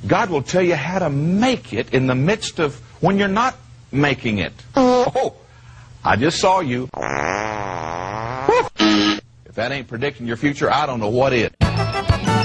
God will tell you how to make it in the midst of when you're not making it. Oh, I just saw you. If that ain't predicting your future, I don't know what is.